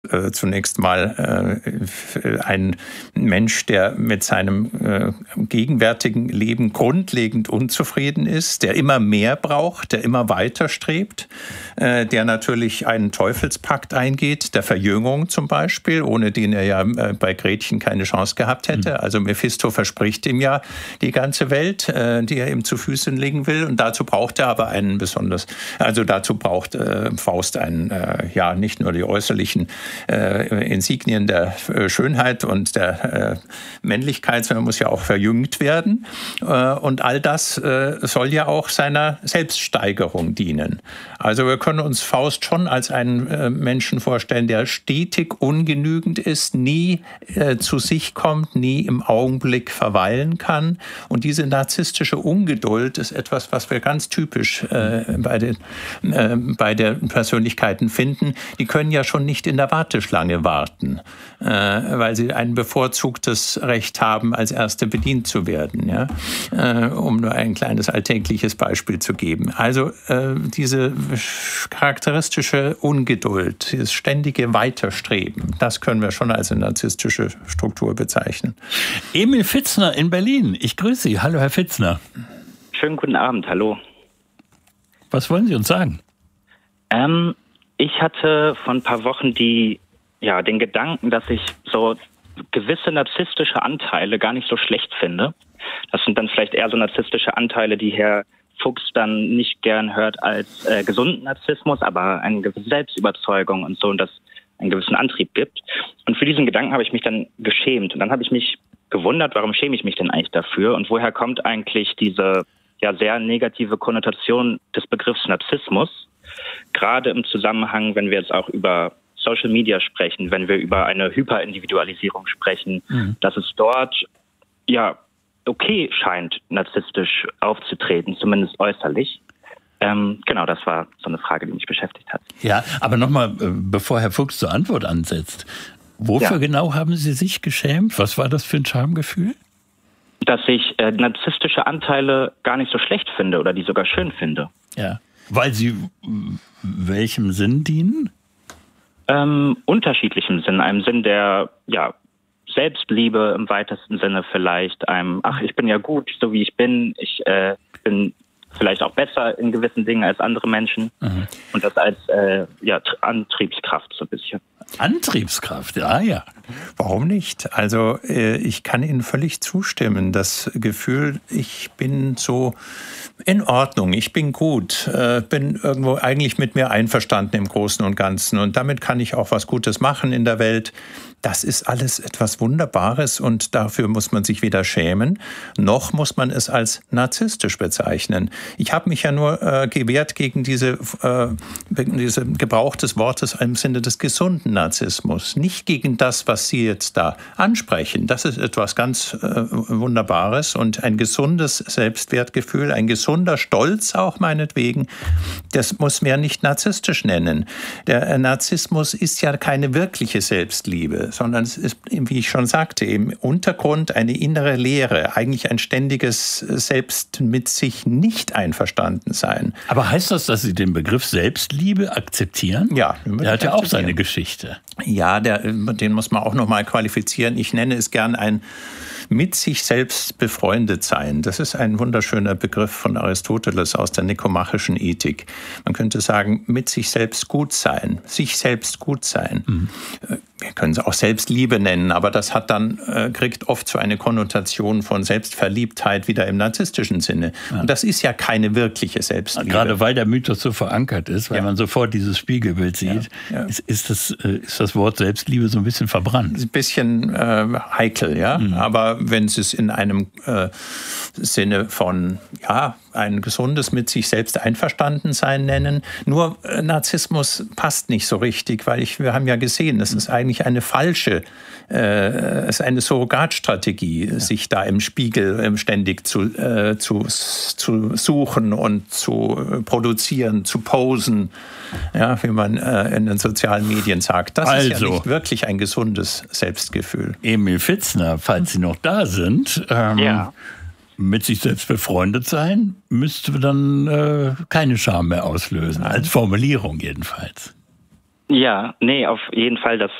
zunächst mal ein Mensch, der mit seinem gegenwärtigen Leben grundlegend unzufrieden ist, der immer mehr braucht, der immer weiter strebt, der natürlich einen Teufelspakt eingeht, der Verjüngung zum Beispiel, ohne den er ja bei Gretchen keine Chance gehabt hätte. Also Mephisto verspricht ihm ja die ganze Welt, die er ihm zu Füßen legen will. Und dazu braucht er aber dazu braucht Faust nicht nur die äußerlichen Insignien der Schönheit und der Männlichkeit, sondern muss ja auch verjüngt werden. Und all das soll ja auch seiner Selbststeigerung dienen. Also wir können uns Faust schon als einen Menschen vorstellen, der stetig ungenügend ist, nie zu sich kommt, nie im Augenblick verweilen kann. Und diese narzisstische Ungeduld ist etwas, was wir ganz typisch bei den Persönlichkeiten finden. Die können ja schon nicht in der Warteschlange warten, weil sie ein bevorzugtes Recht haben, als Erste bedient zu werden. Ja? Um nur ein kleines alltägliches Beispiel zu geben. Also diese charakteristische Ungeduld, dieses ständige Weiterstreben, das können wir schon als eine narzisstische Struktur bezeichnen. Emil Pfitzner in Berlin. Ich grüße Sie. Hallo, Herr Pfitzner. Schönen guten Abend. Hallo. Was wollen Sie uns sagen? Ich hatte vor ein paar Wochen den Gedanken, dass ich so gewisse narzisstische Anteile gar nicht so schlecht finde. Das sind dann vielleicht eher so narzisstische Anteile, die Herr Fuchs dann nicht gern hört als gesunden Narzissmus, aber eine gewisse Selbstüberzeugung und so, und das einen gewissen Antrieb gibt. Und für diesen Gedanken habe ich mich dann geschämt. Und dann habe ich mich gewundert, warum schäme ich mich denn eigentlich dafür? Und woher kommt eigentlich diese sehr negative Konnotation des Begriffs Narzissmus? Gerade im Zusammenhang, wenn wir jetzt auch über Social Media sprechen, wenn wir über eine Hyperindividualisierung sprechen, dass es dort okay scheint, narzisstisch aufzutreten, zumindest äußerlich. Genau, das war so eine Frage, die mich beschäftigt hat. Ja, aber nochmal, bevor Herr Fuchs zur Antwort ansetzt, wofür genau haben Sie sich geschämt? Was war das für ein Schamgefühl? Dass ich narzisstische Anteile gar nicht so schlecht finde oder die sogar schön finde. Ja, weil sie welchem Sinn dienen? Unterschiedlichem Sinn. Einem Sinn der Selbstliebe im weitesten Sinne vielleicht. Ich bin ja gut, so wie ich bin. Ich bin vielleicht auch besser in gewissen Dingen als andere Menschen. Mhm. Und das als Antriebskraft so ein bisschen. Antriebskraft, ja. Warum nicht? Also ich kann Ihnen völlig zustimmen. Das Gefühl, ich bin so in Ordnung, ich bin gut, bin irgendwo eigentlich mit mir einverstanden im Großen und Ganzen. Und damit kann ich auch was Gutes machen in der Welt. Das ist alles etwas Wunderbares und dafür muss man sich weder schämen, noch muss man es als narzisstisch bezeichnen. Ich habe mich ja nur gewehrt gegen diese Gebrauch des Wortes im Sinne des gesunden Narzissmus. Nicht gegen das, was Sie jetzt da ansprechen. Das ist etwas ganz Wunderbares und ein gesundes Selbstwertgefühl, ein gesunder Stolz auch meinetwegen, das muss man nicht narzisstisch nennen. Der Narzissmus ist ja keine wirkliche Selbstliebe, sondern es ist, wie ich schon sagte, im Untergrund eine innere Leere, eigentlich ein ständiges Selbst mit sich nicht einverstanden sein. Aber heißt das, dass Sie den Begriff Selbstliebe akzeptieren? Ja. Der hat ja auch seine Geschichte. Ja, den muss man auch noch mal qualifizieren. Ich nenne es gern ein mit sich selbst befreundet sein. Das ist ein wunderschöner Begriff von Aristoteles aus der nikomachischen Ethik. Man könnte sagen, mit sich selbst gut sein, sich selbst gut sein. Mhm. Wir können es auch Selbstliebe nennen, aber das kriegt oft so eine Konnotation von Selbstverliebtheit wieder im narzisstischen Sinne. Ja. Und das ist ja keine wirkliche Selbstliebe. Gerade weil der Mythos so verankert ist, weil man sofort dieses Spiegelbild sieht, ist das Wort Selbstliebe so ein bisschen verbrannt. Ein bisschen heikel, ja. Mhm. Aber wenn Sie es in einem Sinne von, ein gesundes mit sich selbst Einverstandensein nennen. Nur Narzissmus passt nicht so richtig, weil wir haben ja gesehen, es ist eigentlich eine falsche, es ist eine Surrogatstrategie, sich da im Spiegel ständig zu suchen und zu produzieren, zu posen, wie man in den sozialen Medien sagt. Das ist ja nicht wirklich ein gesundes Selbstgefühl. Emil Pfitzner, falls Sie noch da sind, mit sich selbst befreundet sein, müsste dann keine Scham mehr auslösen, als Formulierung jedenfalls. Ja, nee, auf jeden Fall, das